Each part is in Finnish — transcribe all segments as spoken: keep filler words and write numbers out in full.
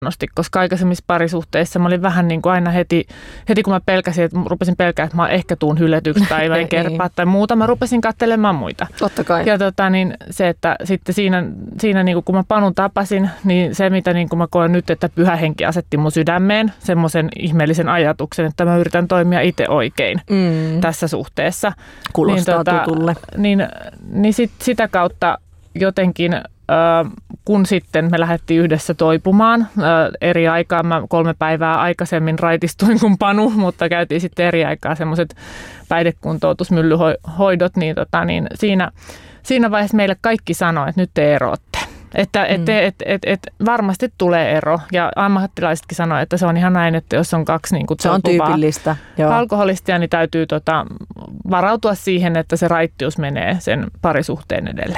nosti, koska aikaisemmissa parisuhteissa mä olin vähän niin kuin aina heti, heti kun mä pelkäsin, että rupesin pelkää, että mä ehkä tuun hylätyksi tai mä en kerpaa tai muuta, mä rupesin katselemaan muita. Totta kai. Ja tota, niin se, että sitten siinä, siinä niin kuin kun mä Panun tapasin, niin se mitä niin kuin mä koen nyt, että Pyhä Henki asetti mun sydämeen semmoisen ihmeellisen ajatuksen, että mä yritän toimia itse oikein mm. tässä suhteessa. Kuulostaa niin, tota, tutulle. Niin, niin sit, sitä kautta jotenkin, äh, kun sitten me lähdettiin yhdessä toipumaan äh, eri aikaa, mä kolme päivää aikaisemmin raitistuin kuin Panu, mutta käytiin sitten eri aikaa semmoiset päihdekuntoutusmyllyhoidot, niin, tota, niin siinä, siinä vaiheessa meille kaikki sanoi, että nyt te eroatte. Että et, mm. et, et, et varmasti tulee ero, ja ammattilaisetkin sanoo, että se on ihan näin, että jos on kaksi niin kuin se on tyypillistä. alkoholistia, niin täytyy tota, varautua siihen, että se raittius menee sen parisuhteen edelle.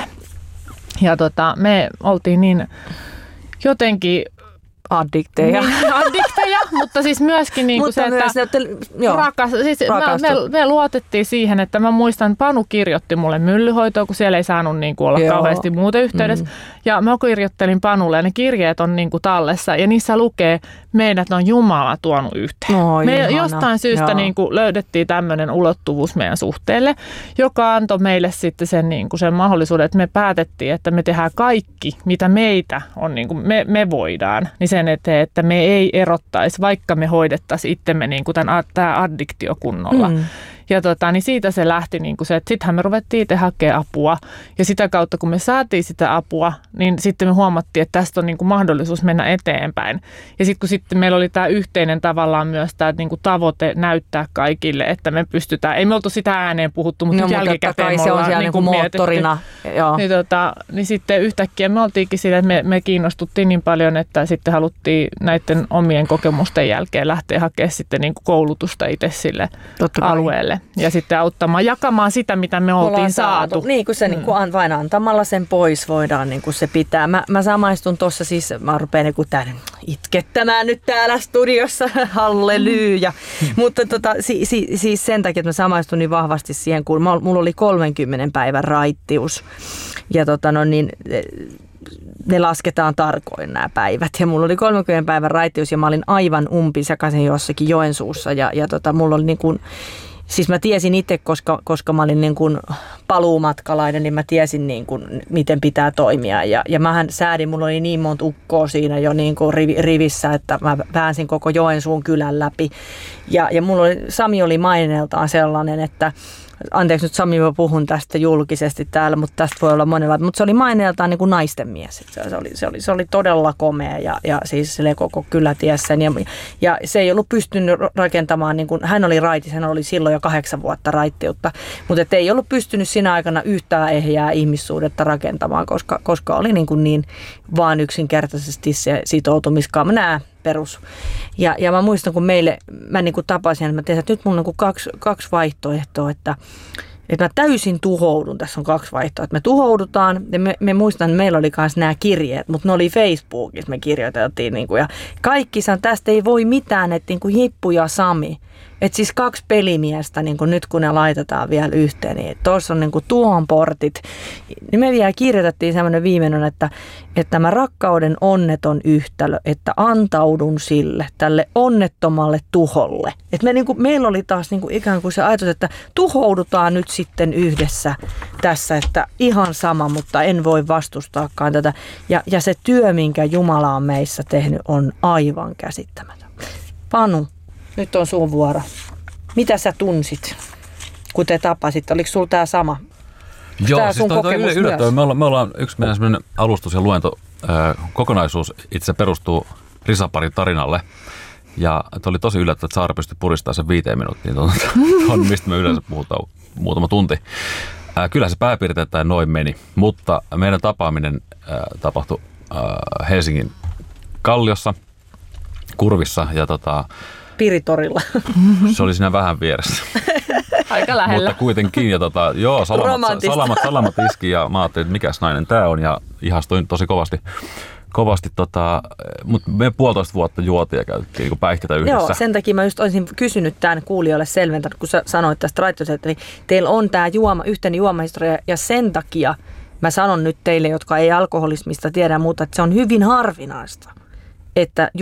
Ja tota, me oltiin niin jotenkin addikteja. Niin, addikteja, mutta siis myöskin niin kuin se, myös, että ne, joo, rakas, siis me, me, me luotettiin siihen, että mä muistan, että Panu kirjoitti mulle myllyhoitoa, kun siellä ei saanut niin kuin olla joo. kauheasti muuta yhteydessä. Mm. Ja mä kirjoittelin Panulle, ja ne kirjeet on niin kuin tallessa, ja niissä lukee, meidät on Jumala tuonut yhteen. No, me ihana. Jostain syystä niin kuin löydettiin tämmöinen ulottuvuus meidän suhteelle, joka antoi meille sitten sen, niin kuin sen mahdollisuuden, että me päätettiin, että me tehdään kaikki, mitä meitä on, niin kuin me, me voidaan, niin sen eteen, että me ei erottaisi, vaikka me hoidettaisiin itsemme niin kuin tämän, tämä addiktio kunnolla. Mm. Ja tota, niin siitä se lähti niin kuin se, että sittenhän me ruvettiin itse hakemaan apua. Ja sitä kautta, kun me saatiin sitä apua, niin sitten me huomattiin, että tästä on niin kuin mahdollisuus mennä eteenpäin. Ja sitten kun sitten meillä oli tämä yhteinen tavallaan myös tämä niin kuin tavoite näyttää kaikille, että me pystytään, ei me oltu sitä ääneen puhuttu, mutta no, nyt jälkikäteen me se ollaan on niin kuin moottorina. Joo. Niin, tota, niin sitten yhtäkkiä me oltiinkin sille, että me, me kiinnostuttiin niin paljon, että sitten haluttiin näiden omien kokemusten jälkeen lähteä hakemaan sitten niin kuin koulutusta itse sille alueelle. Ja sitten auttamaan, jakamaan sitä, mitä me oltiin Ollaan saatu. saatu. Niin kuin se mm. niin kuin vain antamalla sen pois voidaan niin kuin se pitää. Mä, mä samaistun tuossa siis, mä rupean niin kuin tämän itkettämään nyt täällä studiossa, halleluja. Mm. Mutta tota, si, si, siis sen takia, että mä samaistun niin vahvasti siihen, kun mulla oli kolmenkymmenen päivän raittius. Ja tota no niin, ne lasketaan tarkoin nämä päivät. Ja mulla oli kolmenkymmenen päivän raittius ja mä olin aivan umpisekaisin jossakin Joensuussa. Ja, ja tota, mulla oli niin kuin, siis mä tiesin itse, koska, koska mä olin niin kuin paluumatkalainen, niin mä tiesin niin kuin, miten pitää toimia. Ja, ja mähän säädin, mulla oli niin monta ukkoa siinä jo niin kuin rivissä, että mä pääsin koko Joensuun kylän läpi. Ja, ja mulla oli, Sami oli maineeltaan sellainen, että anteeksi nyt Sami, mä puhun tästä julkisesti täällä, mutta tästä voi olla monella. Mutta se oli maineeltaan niin kuin naisten mies. Se oli, se oli, se oli todella komea ja, ja siis koko kylä ties sen. Ja, ja se ei ollut pystynyt rakentamaan, niin kuin, hän oli raitis, hän oli silloin jo kahdeksan vuotta raittiutta. Mutta ei ollut pystynyt siinä aikana yhtään ehjää ihmissuudetta rakentamaan, koska, koska oli niin, kuin niin vaan yksinkertaisesti se sitoutumiskaama. Nää perus. Ja, ja mä muistan, kun meille, mä niin kuin tapasin, että mä tein, että nyt mulla on niin kaksi, kaksi vaihtoehtoa, että, että mä täysin tuhoudun. Tässä on kaksi vaihtoehtoa, että me tuhoudutaan. Ja me, me muistan, että meillä oli myös nämä kirjeet, mutta ne oli Facebookissa, me kirjoiteltiin. Niin kuin, ja kaikki sanoi, että tästä ei voi mitään, että niin kuin Hippu ja Sami. Että siis kaksi pelimiestä, niin kuin nyt kun ne laitetaan vielä yhteen, niin tuossa on niin kuin tuhon portit. Niin me vielä kirjoitettiin semmoinen viimeinen, että, että tämä rakkauden onneton yhtälö, että antaudun sille, tälle onnettomalle tuholle. Että me, niin kuin, meillä oli taas niin kuin ikään kuin se ajatus, että tuhoudutaan nyt sitten yhdessä tässä, että ihan sama, mutta en voi vastustaakaan tätä. Ja, ja se työ, minkä Jumala on meissä tehnyt, on aivan käsittämätön. Panu. Nyt on sun vuoro. Mitä sä tunsit, kun te tapasit? Oliko sulla tämä sama? Joo, tää siis toi, toi yllättävää. Me ollaan, me ollaan yksi meidän semmoinen alustus ja luento äh, kokonaisuus itse perustuu Risaparin tarinalle. Ja oli tosi yllättävää, että Saara pystyi puristamaan sen viiteen minuuttiin tuon, mistä me yleensä puhutaan muutama tunti. Äh, kyllä se pääpiirteittäin noin meni, mutta meidän tapaaminen äh, tapahtui äh, Helsingin Kalliossa, Kurvissa ja tota, Piritorilla. Se oli siinä vähän vieressä. Aika lähellä. Mutta kuitenkin, ja tota, joo, salamat, salamat, salamat iski, ja mä ajattelin, että mikäs nainen tää on, ja ihastuin tosi kovasti. Kovasti, tota, mutta me puolitoista vuotta juotiin ja käytettiin niin päihteitä yhdessä. Joo, sen takia mä just olisin kysynyt tämän kuulijoille selventänyt, kun sä sanoit tästä raittiudesta, niin teillä on tämä juoma, yhteinen juomahistoria, ja sen takia mä sanon nyt teille, jotka ei alkoholismista tiedä muuta, että se on hyvin harvinaista. että